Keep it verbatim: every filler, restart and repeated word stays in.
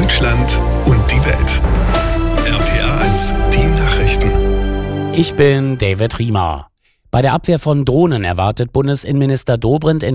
Deutschland und die Welt. R P R eins, die Nachrichten. Ich bin David Riemer. Bei der Abwehr von Drohnen erwartet Bundesinnenminister Dobrindt in